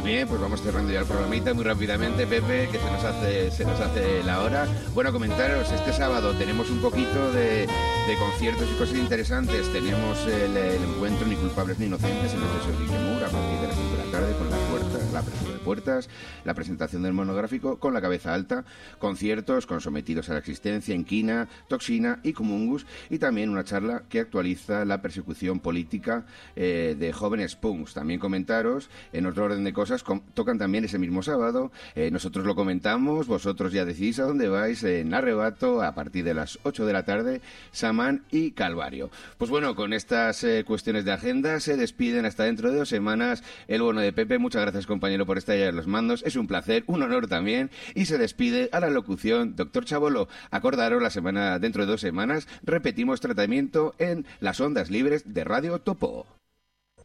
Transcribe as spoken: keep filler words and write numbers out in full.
bien, pues vamos cerrando ya el programita muy rápidamente, Pepe, que se nos hace se nos hace la hora. Bueno, comentaros, este sábado tenemos un poquito de, de conciertos y cosas interesantes. Tenemos el, el encuentro Ni culpables ni inocentes en el Museo Guillemur a partir de las cinco de la tarde con la puerta, la apertura de puertas, la presentación del monográfico con la cabeza alta, conciertos con Sometidos a la existencia, Inquina, Toxina y Comungus, y también una charla que actualiza la persecución política eh, de jóvenes punks. También comentaros, en otro orden de cosas, com- tocan también ese mismo sábado, eh, nosotros lo comentamos, vosotros ya decidís a dónde vais, en Arrebato, a partir de las ocho de la tarde, Samán y Calvario. Pues bueno, con estas eh, cuestiones de agenda se despiden hasta dentro de dos semanas el bono de Pepe. Muchas gracias, compañero, por estar allá en los mandos, es un placer, un honor también, y se despide a la locución doctor Chabolo. Acordaros, la semana dentro de dos semanas repetimos tratamiento en las ondas libres de Radio Topo.